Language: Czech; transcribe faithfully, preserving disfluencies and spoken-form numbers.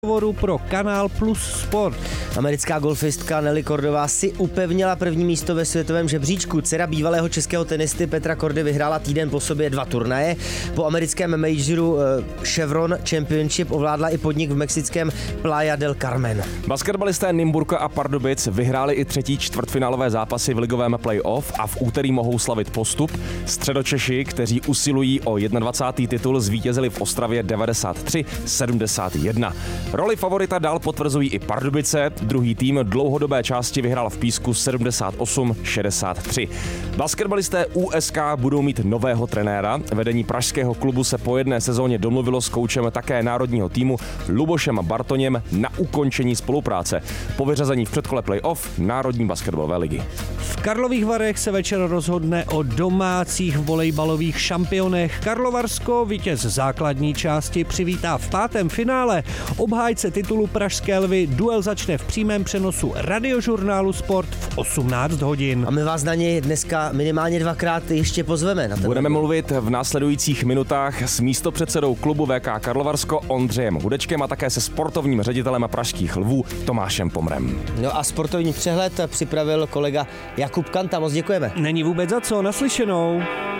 pro Kanál Plus Sport. Americká golfistka Nelly Kordová si upevnila první místo ve světovém žebříčku. Dcera bývalého českého tenisty Petra Kordy vyhrála týden po sobě dva turnaje. Po americkém majoru Chevron Championship ovládla i podnik v mexickém Playa del Carmen. Basketbalisté Nymburka a Pardubic vyhráli i třetí čtvrtfinálové zápasy v ligovém playoff a v úterý mohou slavit postup. Středočeši, kteří usilují o dvacátý první titul, zvítězili v Ostravě devadesát tři sedmdesát jedna. Roli favorita dál potvrzují i Pardubice. Druhý tým dlouhodobé části vyhrál v Písku sedmdesát osm šedesát tři. Basketbalisté U S K budou mít nového trenéra. Vedení pražského klubu se po jedné sezóně domluvilo s koučem také národního týmu Lubošem Bartoněm na ukončení spolupráce. Po vyřazení v předkole playoff Národní basketbalové ligy. V Karlových Varech se večer rozhodne o domácích volejbalových šampionech. Karlovarsko vítěz základní části přivítá v pátém finále. Obhájce titulu Pražské lvy. Duel začne v přímém přenosu radiožurnálu Sport v osmnáct hodin. A my vás na něj dneska minimálně dvakrát ještě pozveme. Na Budeme mluvit v následujících minutách s místopředsedou klubu V K Karlovarsko Ondřejem Hudečkem a také se sportovním ředitelem pražských lvů Tomášem Pomrem. No a sportovní přehled připravil kolega Jakub Kanta. Moc děkujeme. Není vůbec za co, naslyšenou.